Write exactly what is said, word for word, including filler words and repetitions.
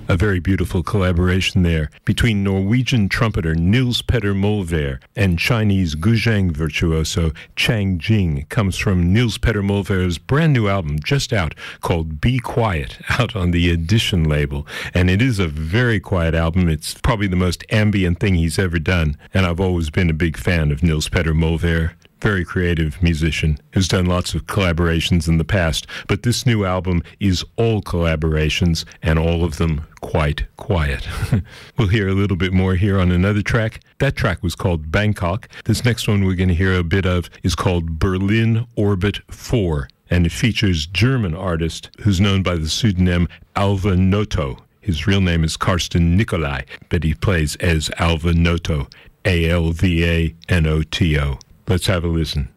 A very beautiful collaboration there between Norwegian trumpeter Nils Petter Molvær and Chinese guzheng virtuoso Chang Jing. Comes from Nils Petter Molvær's brand new album just out called Be Quiet, out on the Edition label. And it is a very quiet album. It's probably the most ambient thing he's ever done. And I've always been a big fan of Nils Petter Molvær. Very creative musician who's done lots of collaborations in the past, but this new album is all collaborations and all of them quite quiet. We'll hear a little bit more here on another track. That track was called Bangkok. This next one we're going to hear a bit of is called Berlin Orbit four, and it features German artist who's known by the pseudonym Alva Noto. His real name is Karsten Nicolai, but he plays as Alva Noto, A L V A N O T O. Let's have a listen.